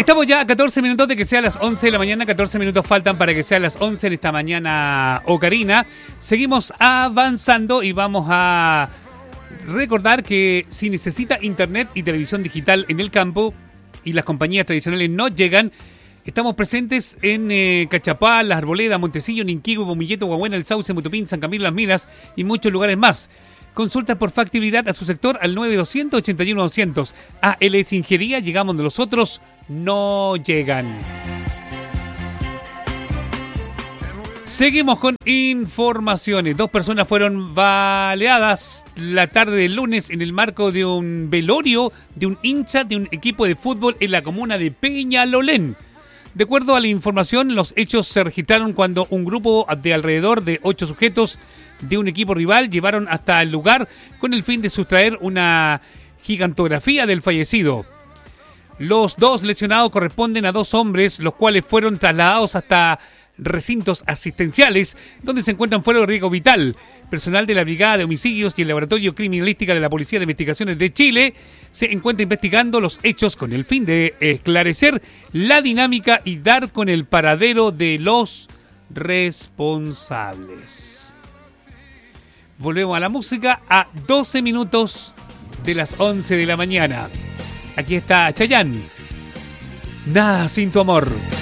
Estamos ya a 14 minutos de que sea las 11 de la mañana. 14 minutos faltan para que sea las 11 en esta mañana ocarina. Seguimos avanzando y vamos a recordar que si necesita internet y televisión digital en el campo y las compañías tradicionales no llegan, estamos presentes en Cachapá, Las Arboledas, Montecillo, Ninquihue, Bomilleto, Guabuena, El Sauce, Mutupín, San Camilo, Las Minas y muchos lugares más. Consulta por factibilidad a su sector al 9200 81200. ALS Ingeniería, llegamos donde los otros no llegan. Seguimos con informaciones. 2 personas fueron baleadas la tarde del lunes en el marco de un velorio de un hincha de un equipo de fútbol en la comuna de Peñalolén. De acuerdo a la información, los hechos se registraron cuando un grupo de alrededor de 8 sujetos de un equipo rival llevaron hasta el lugar con el fin de sustraer una gigantografía del fallecido. Los 2 lesionados corresponden a 2 hombres, los cuales fueron trasladados hasta recintos asistenciales donde se encuentran fuera de riesgo vital. Personal de la Brigada de Homicidios y el Laboratorio Criminalística de la Policía de Investigaciones de Chile se encuentra investigando los hechos con el fin de esclarecer la dinámica y dar con el paradero de los responsables. Volvemos a la música a 12 minutos de las 11 de la mañana. Aquí está Chayanne. Nada sin tu amor.